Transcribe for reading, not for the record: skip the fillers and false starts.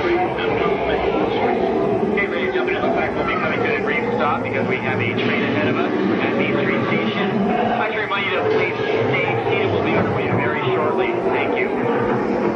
Okay, ladies and gentlemen, it looks like we'll be coming to a brief stop because we have a train ahead of us at Main Street Station. I'd like to remind you to